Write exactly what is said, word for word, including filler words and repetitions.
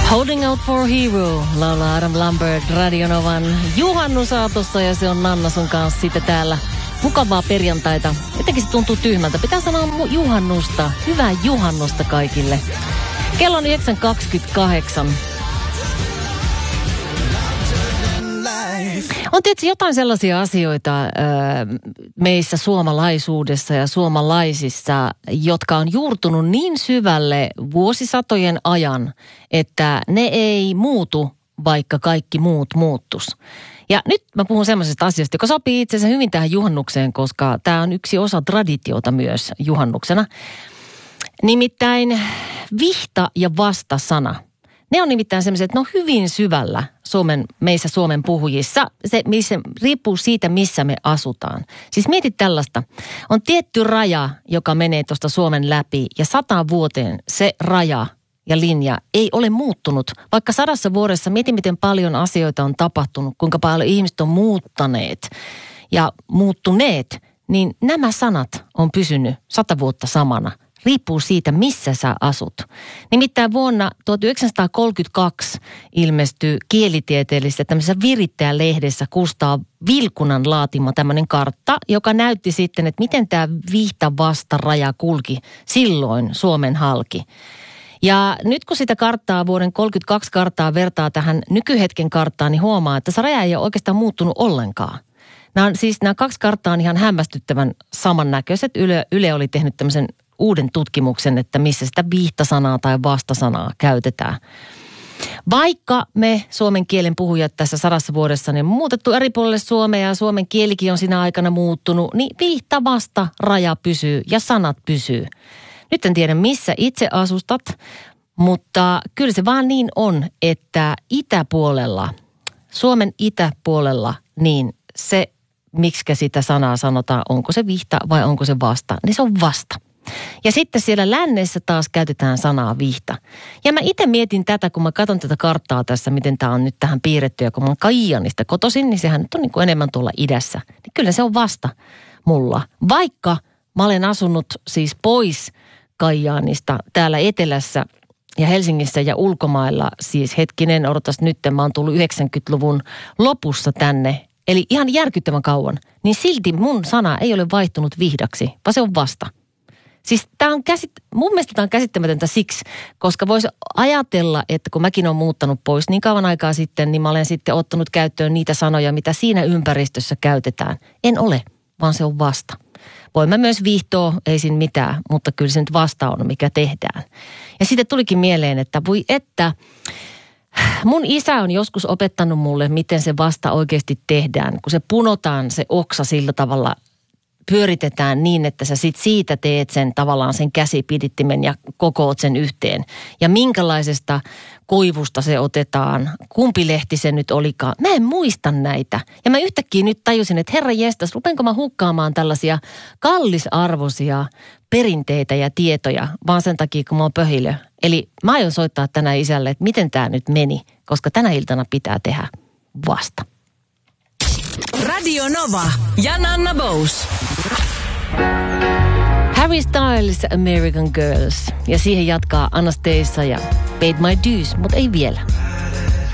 Holding Out for Hero, laulaa Adam Lambert Radionovan juhannusaatossa ja se on Nanna sun kanssa sitten täällä. Mukavaa perjantaita. Jotenkin se tuntuu tyhmältä. Pitää sanoa juhannusta. Hyvää juhannusta kaikille. Kello on yhdeksän kaksikymmentäkahdeksan. On tietysti jotain sellaisia asioita äh, meissä suomalaisuudessa ja suomalaisissa, jotka on juurtunut niin syvälle vuosisatojen ajan, että ne ei muutu, vaikka kaikki muut muuttus. Ja nyt mä puhun semmoisesta asiasta, joka sopii itse asiassa hyvin tähän juhannukseen, koska tämä on yksi osa traditiota myös juhannuksena. Nimittäin vihta ja vastasana. Ne on nimittäin semmoiset, että ne on hyvin syvällä Suomen, meissä Suomen puhujissa. Se missä, riippuu siitä, missä me asutaan. Siis mietit tällaista. On tietty raja, joka menee tuosta Suomen läpi ja sata vuoteen se raja ja linja ei ole muuttunut. Vaikka sadassa vuodessa mieti, miten paljon asioita on tapahtunut, kuinka paljon ihmiset on muuttaneet ja muuttuneet, niin nämä sanat on pysynyt sata vuotta samana. Riippuu siitä, missä sä asut. Nimittäin vuonna tuhatyhdeksänsataakolmekymmentäkaksi ilmestyi kielitieteellisessä tämmöisessä virittäjälehdessä Kustaa Vilkunan laatima tämmöinen kartta, joka näytti sitten, että miten tämä vihta-vastaraja kulki silloin Suomen halki. Ja nyt kun sitä karttaa, vuoden kolmekymmentäkaksi karttaa vertaa tähän nykyhetken karttaan, niin huomaa, että se raja ei ole oikeastaan muuttunut ollenkaan. Nämä on, siis nämä kaksi karttaa on ihan hämmästyttävän samannäköiset. Yle, Yle oli tehnyt tämmöisen uuden tutkimuksen, että missä sitä vihtasanaa tai vastasanaa käytetään. Vaikka me suomen kielen puhujat tässä sadassa vuodessa, niin muutettu eri puolelle Suomea ja suomen kielikin on siinä aikana muuttunut, niin vihta vasta raja pysyy ja sanat pysyy. Nyt en tiedä, missä itse asustat, mutta kyllä se vaan niin on, että itäpuolella, Suomen itäpuolella, niin se, miksikä sitä sanaa sanotaan, onko se vihta vai onko se vasta, niin se on vasta. Ja sitten siellä lännessä taas käytetään sanaa vihta. Ja mä itse mietin tätä, kun mä katson tätä karttaa tässä, miten tää on nyt tähän piirretty. Ja kun mä oon Kaijanista kotoisin, niin sehän nyt on niin kuin enemmän tuolla idässä. Niin kyllä se on vasta mulla. Vaikka mä olen asunut siis pois Kaijaanista täällä etelässä ja Helsingissä ja ulkomailla. Siis hetkinen, odotas nyt, mä oon tullut yhdeksänkymmentäluvun lopussa tänne. Eli ihan järkyttävän kauan. Niin silti mun sana ei ole vaihtunut vihdaksi, vaan se on vasta. Siis tämä on käsit, mun mielestä tämä on käsittämätöntä siksi, koska voisi ajatella, että kun mäkin olen muuttanut pois niin kauan aikaa sitten, niin mä olen sitten ottanut käyttöön niitä sanoja, mitä siinä ympäristössä käytetään. En ole, vaan se on vasta. Voin mä myös viihtoa, ei siinä mitään, mutta kyllä se nyt vasta on, mikä tehdään. Ja sitten tulikin mieleen, että voi että mun isä on joskus opettanut mulle, miten se vasta oikeasti tehdään, kun se punotaan se oksa sillä tavalla, pyöritetään niin, että sä sit siitä teet sen tavallaan sen käsipidittimen ja kokoot sen yhteen. Ja minkälaisesta koivusta se otetaan, kumpi lehti se nyt olikaan. Mä en muista näitä. Ja mä yhtäkkiä nyt tajusin, että herra jestas, rupenko mä hukkaamaan tällaisia kallisarvoisia perinteitä ja tietoja, vaan sen takia, kun mä oon pöhilö. Eli mä aion soittaa tänään isälle, että miten tää nyt meni, koska tänä iltana pitää tehdä vasta. Radio Nova ja Nanna Bose. Harry Styles, American Girls. Ja siihen jatkaa Anastasia ja Paid My Dues, mutta ei vielä.